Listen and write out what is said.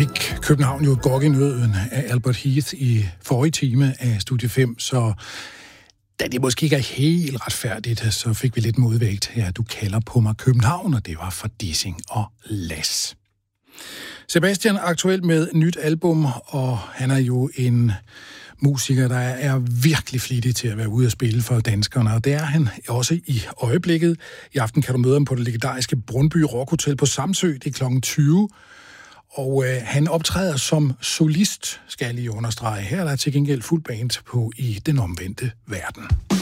fik København jo gok i nøden af Albert Heath i forrige time af Studie 5, så da det måske ikke er helt retfærdigt, så fik vi lidt modvægt her. Du kalder på mig København, og det var for Dissing og Lass. Sebastian er aktuel med nyt album, og han er jo en musiker, der er virkelig flittig til at være ude og spille for danskerne, og det er han også i øjeblikket. I aften kan du møde ham på det legendariske Brøndby Rock Hotel på Samsø, det er kl. 20. Og han optræder som solist, skal jeg lige understrege. Her er der til gengæld fuld band på i Den Omvendte Verden.